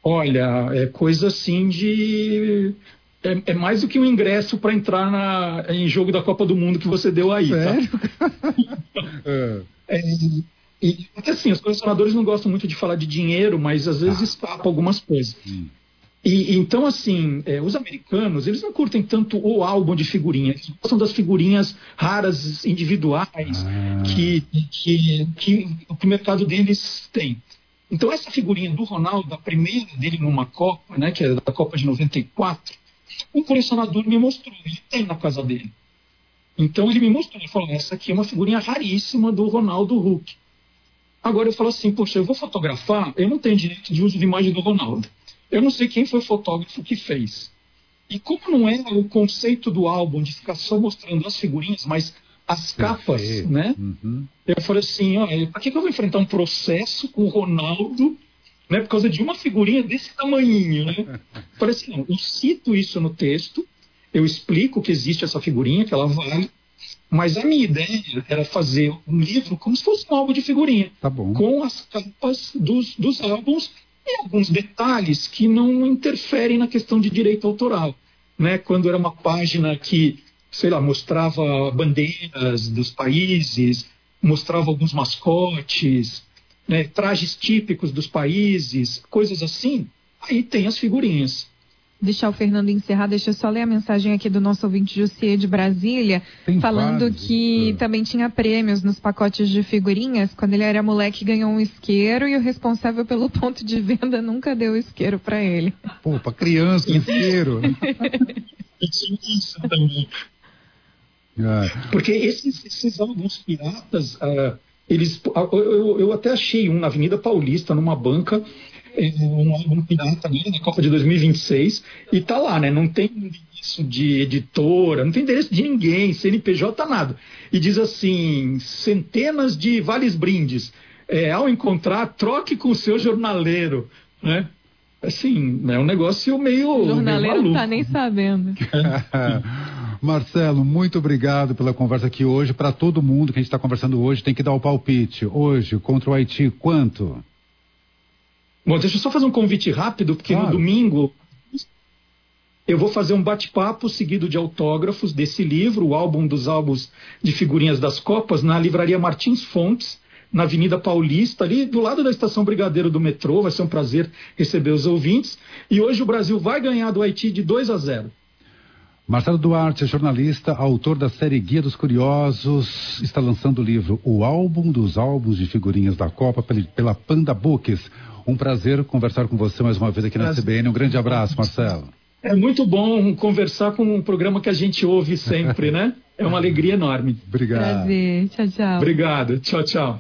Olha, é coisa assim de... É mais do que um ingresso para entrar em jogo da Copa do Mundo que você deu aí, Sério? tá? Porque assim, os colecionadores não gostam muito de falar de dinheiro, mas às vezes escapa algumas coisas. Então, assim, os americanos, eles não curtem tanto o álbum de figurinhas, eles gostam das figurinhas raras, individuais, que o mercado deles tem. Então, essa figurinha do Ronaldo, a primeira dele numa Copa, né, que é da Copa de 94, um colecionador me mostrou, ele tem na casa dele. Então, ele me mostrou, ele falou, essa aqui é uma figurinha raríssima do Ronaldo Hulk. Agora eu falo assim, poxa, eu vou fotografar, eu não tenho direito de uso de imagem do Ronaldo. Eu não sei quem foi o fotógrafo que fez. E como não é o conceito do álbum de ficar só mostrando as figurinhas, mas as capas, né? Eu falei assim, olha, para que eu vou enfrentar um processo com o Ronaldo, né, por causa de uma figurinha desse tamanhinho, né? Eu falei assim, não, eu cito isso no texto, eu explico que existe essa figurinha, que ela vale, mas a minha ideia era fazer um livro como se fosse um álbum de figurinha, com as capas dos álbuns e alguns detalhes que não interferem na questão de direito autoral, né? Quando era uma página que, sei lá, mostrava bandeiras dos países, mostrava alguns mascotes, né, trajes típicos dos países, coisas assim, aí tem as figurinhas. Deixar o Fernando encerrar, deixa eu só ler a mensagem aqui do nosso ouvinte Jussier de Brasília, falando que também tinha prêmios nos pacotes de figurinhas. Quando ele era moleque, ganhou um isqueiro e o responsável pelo ponto de venda nunca deu isqueiro para ele. Pô, pra criança, isqueiro. Isso também. Porque esses álbuns piratas, eu até achei um na Avenida Paulista, numa banca, um álbum pirata da Copa de 2026, e tá lá, né? Não tem endereço de editora, não tem endereço de ninguém, CNPJ, nada. E diz assim, centenas de vales brindes. Ao encontrar, troque com o seu jornaleiro, né? Assim, é um negócio meio o jornaleiro meio não tá nem sabendo. Marcelo, muito obrigado pela conversa aqui hoje. Para todo mundo que a gente está conversando hoje, tem que dar o palpite. Hoje, contra o Haiti, quanto? Bom, deixa eu só fazer um convite rápido, porque no domingo eu vou fazer um bate-papo seguido de autógrafos desse livro, o álbum dos álbuns de figurinhas das Copas, na livraria Martins Fontes, na Avenida Paulista, ali do lado da Estação Brigadeiro do metrô. Vai ser um prazer receber os ouvintes. E hoje o Brasil vai ganhar do Haiti de 2-0. Marcelo Duarte, jornalista, autor da série Guia dos Curiosos, está lançando o livro O Álbum dos Álbuns de Figurinhas da Copa pela Panda Books. Um prazer conversar com você mais uma vez aqui na CBN. Um grande abraço, Marcelo. É muito bom conversar com um programa que a gente ouve sempre, né? É uma alegria enorme. Obrigado. Prazer. Tchau, tchau. Obrigado. Tchau, tchau.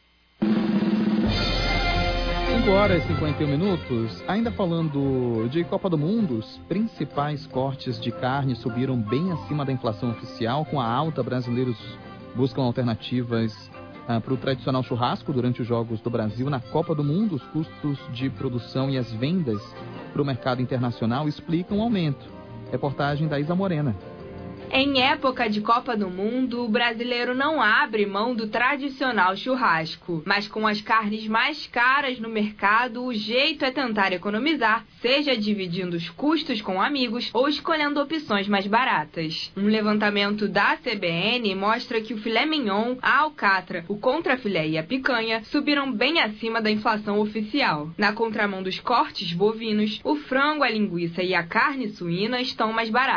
5h51. Ainda falando de Copa do Mundo, os principais cortes de carne subiram bem acima da inflação oficial. Com a alta, brasileiros buscam alternativas para o tradicional churrasco durante os Jogos do Brasil. Na Copa do Mundo, os custos de produção e as vendas para o mercado internacional explicam o aumento. Reportagem da Isa Morena. Em época de Copa do Mundo, o brasileiro não abre mão do tradicional churrasco. Mas com as carnes mais caras no mercado, o jeito é tentar economizar, seja dividindo os custos com amigos ou escolhendo opções mais baratas. Um levantamento da CBN mostra que o filé mignon, a alcatra, o contrafilé e a picanha subiram bem acima da inflação oficial. Na contramão dos cortes bovinos, o frango, a linguiça e a carne suína estão mais baratos.